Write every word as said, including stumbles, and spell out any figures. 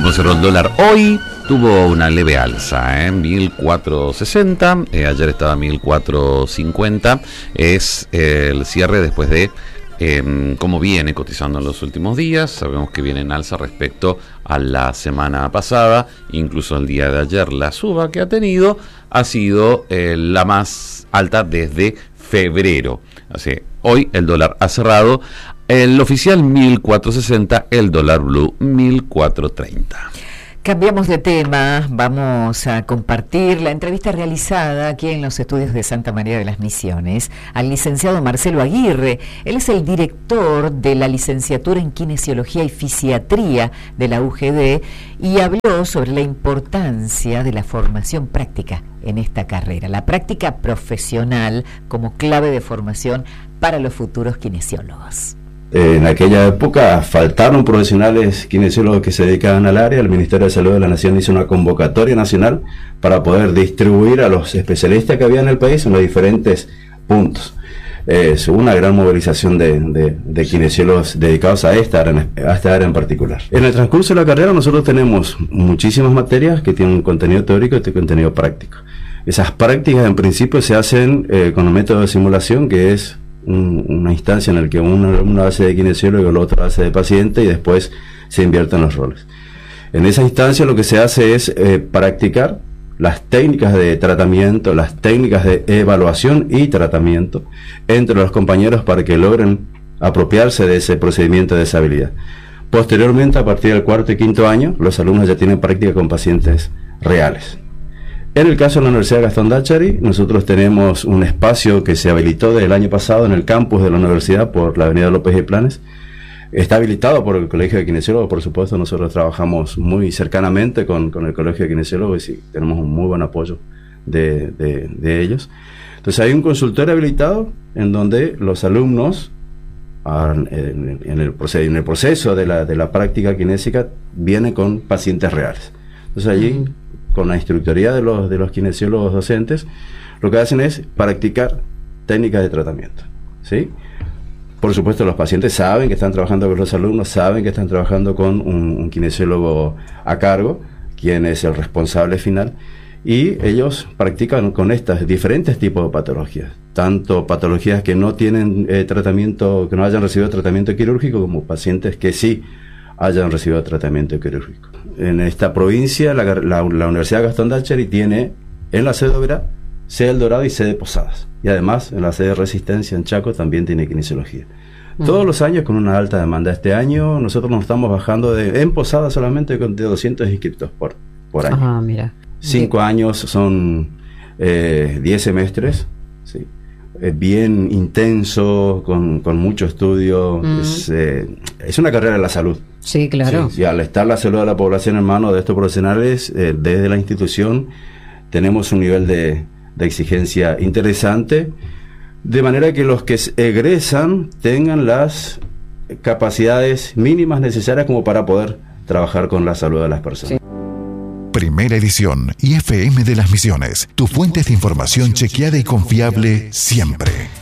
cómo cerró el dólar hoy. Tuvo una leve alza, ¿eh? mil cuatrocientos sesenta, eh, ayer estaba mil cuatrocientos cincuenta. Es eh, el cierre después de eh, cómo viene cotizando en los últimos días. Sabemos que viene en alza respecto a la semana pasada, incluso el día de ayer. La suba que ha tenido ha sido eh, la más alta desde febrero. Así, hoy el dólar ha cerrado el oficial mil cuatrocientos sesenta, el dólar blue mil cuatrocientos treinta. Cambiamos de tema, vamos a compartir la entrevista realizada aquí en los estudios de Santa María de las Misiones al licenciado Marcelo Aguirre. Él es el director de la licenciatura en Kinesiología y Fisiatría de la U G D y habló sobre la importancia de la formación práctica en esta carrera, la práctica profesional como clave de formación para los futuros kinesiólogos. En aquella época faltaron profesionales kinesiólogos que se dedicaban al área. El Ministerio de Salud de la Nación hizo una convocatoria nacional para poder distribuir a los especialistas que había en el país en los diferentes puntos. Es eh, una gran movilización de, de, de kinesiólogos dedicados a esta, área, a esta área en particular. En el transcurso de la carrera nosotros tenemos muchísimas materias que tienen un contenido teórico y un contenido práctico. Esas prácticas en principio se hacen eh, con un método de simulación que es Un, una instancia en la que una, una base de kinesiólogo y la otra base de paciente y después se invierten los roles. En esa instancia lo que se hace es eh, practicar las técnicas de tratamiento, las técnicas de evaluación y tratamiento entre los compañeros para que logren apropiarse de ese procedimiento, de esa habilidad. Posteriormente, a partir del cuarto y quinto año, los alumnos ya tienen práctica con pacientes reales. En el caso de la Universidad Gastón Dáchari, nosotros tenemos un espacio que se habilitó desde el año pasado en el campus de la universidad por la avenida López y Planes. Está habilitado por el Colegio de Kinesiólogos, por supuesto. Nosotros trabajamos muy cercanamente con, con el Colegio de Kinesiólogos y sí, tenemos un muy buen apoyo de, de, de ellos. Entonces hay un consultorio habilitado en donde los alumnos, en, en, el, proceso, en el proceso de la, de la práctica kinésica, vienen con pacientes reales. Entonces allí, uh-huh. con la instructoría de los, de los kinesiólogos docentes, lo que hacen es practicar técnicas de tratamiento, ¿sí? Por supuesto, los pacientes saben que están trabajando con los alumnos, saben que están trabajando con un, un kinesiólogo a cargo, quien es el responsable final, y ellos practican con estas diferentes tipos de patologías, tanto patologías que no tienen eh, tratamiento, que no hayan recibido tratamiento quirúrgico, como pacientes que sí hayan recibido tratamiento quirúrgico. En esta provincia, la, la, la Universidad Gastón Dáchari tiene en la sede Oberá, sede El Dorado y sede Posadas. Y además, en la sede Resistencia, en Chaco, también tiene kinesiología. Uh-huh. Todos los años con una alta demanda. Este año nosotros nos estamos bajando de, en Posadas solamente con de doscientos inscriptos por, por año. Ah, mira. Cinco sí. años son eh, diez semestres, sí. Es bien intenso, con, con mucho estudio. Uh-huh. Es, eh, es una carrera de la salud. Sí, claro. Sí, y al estar la salud de la población en manos de estos profesionales, eh, desde la institución tenemos un nivel de, de exigencia interesante, de manera que los que egresan tengan las capacidades mínimas necesarias como para poder trabajar con la salud de las personas. Sí. Primera edición I F M de las Misiones, tu fuente de información chequeada y confiable siempre.